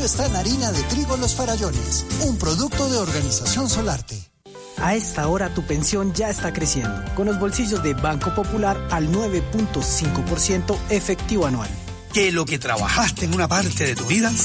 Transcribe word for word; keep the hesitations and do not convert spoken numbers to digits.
secreto está en harina de trigo Los Farallones, un producto de Organización Solarte. A esta hora tu pensión ya está creciendo, con los bolsillos de Banco Popular al nueve punto cinco por ciento efectivo anual. Que lo que trabajaste en una parte de tu vida